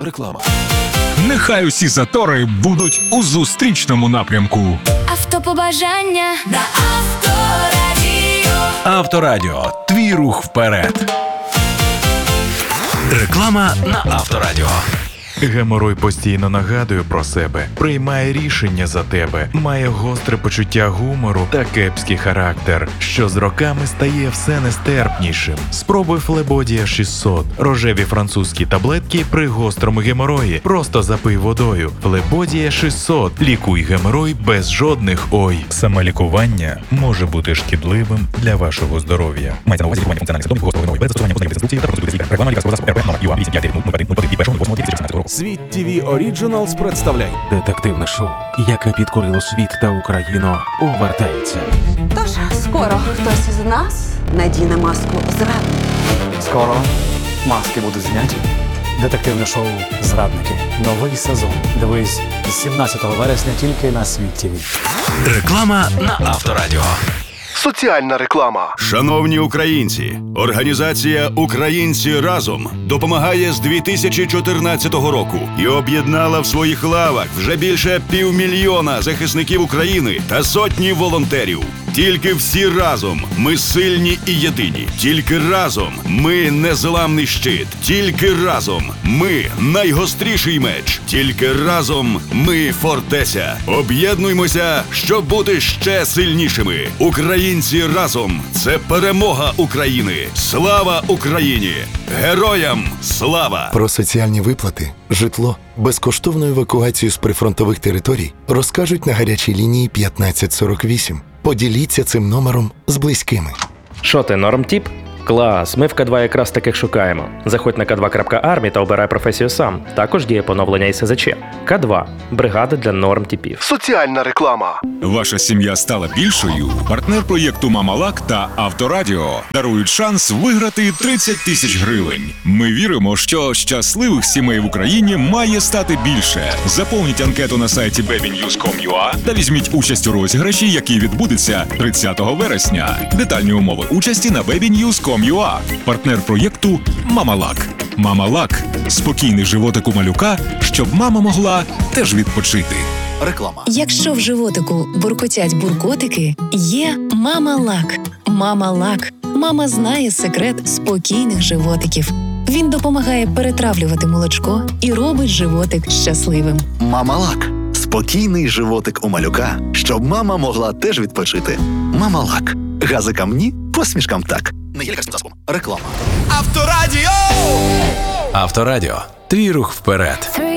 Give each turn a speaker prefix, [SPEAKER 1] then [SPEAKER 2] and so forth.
[SPEAKER 1] Реклама.
[SPEAKER 2] Нехай усі затори будуть у зустрічному напрямку.
[SPEAKER 3] Автобажання на Авторадіо.
[SPEAKER 2] Авторадіо. Твій рух вперед. Реклама на Авторадіо.
[SPEAKER 4] Геморой постійно нагадує про себе, приймає рішення за тебе, має гостре почуття гумору та кепський характер, що з роками стає все нестерпнішим. Спробуй Флебодія 600. Рожеві французькі таблетки при гострому геморої. Просто запий водою. Флебодія 600. Лікуй геморой без жодних ой. Самолікування може бути шкідливим для вашого здоров'я. Мається на увазі лікування функціональних симптомів гострого геморою без застосування позитивних інструкцій та процедури лікаря. Реклама лікарського засобу РП номер ЮА 85901 року.
[SPEAKER 1] Світ ТВ Оріджиналс представляє
[SPEAKER 5] Детективне шоу, яке підкорило світ та Україну, повертається.
[SPEAKER 6] Тож скоро хтось із нас надіне маску зрадника.
[SPEAKER 7] Скоро маски будуть зняті. Детективне шоу «Зрадники». Новий сезон. Дивись з 17 вересня тільки на Світ ТВ.
[SPEAKER 2] Реклама на Авторадіо.
[SPEAKER 8] Соціальна реклама.
[SPEAKER 9] Шановні українці, організація «Українці разом» допомагає з 2014 року і об'єднала в своїх лавах вже більше 500 000 захисників України та сотні волонтерів. Тільки всі разом ми сильні і єдині. Тільки разом ми незламний щит. Тільки разом ми найгостріший меч. Тільки разом ми фортеця. Об'єднуймося, щоб бути ще сильнішими. Українці разом – це перемога України. Слава Україні! Героям слава!
[SPEAKER 8] Про соціальні виплати, житло, безкоштовну евакуацію з прифронтових територій розкажуть на гарячій лінії 1548. Поділіться цим номером з близькими.
[SPEAKER 10] Що ти, нормтіп? Клас, ми в К2 якраз таких шукаємо. Заходь на k2.army та обирай професію сам. Також діє поновлення СЗЧ. К2 – бригада для нормтіпів.
[SPEAKER 8] Соціальна реклама.
[SPEAKER 2] Ваша сім'я стала більшою? Партнер проєкту «Мамалак» та Авторадіо дарують шанс виграти 30 000 гривень. Ми віримо, що щасливих сімей в Україні має стати більше. Заповніть анкету на сайті babynews.com.ua та візьміть участь у розіграші, який відбудеться 30 вересня. Детальні умови участі на babynews.com.ua. Партнер проєкту «Мамалак». «Мамалак» – спокійний животик у малюка, щоб мама могла теж відпочити.
[SPEAKER 1] реклама.
[SPEAKER 11] Якщо в животику буркотять буркотики, є «Мамалак». «Мамалак». Мама знає секрет спокійних животиків. Він допомагає перетравлювати молочко і робить животик щасливим.
[SPEAKER 12] Мамалак. Спокійний животик у малюка, щоб мама могла теж відпочити. Мамалак. Газикам ні, посмішкам так.
[SPEAKER 1] Не є лікарським засобом. Реклама.
[SPEAKER 2] Авторадіо. Твій рух вперед.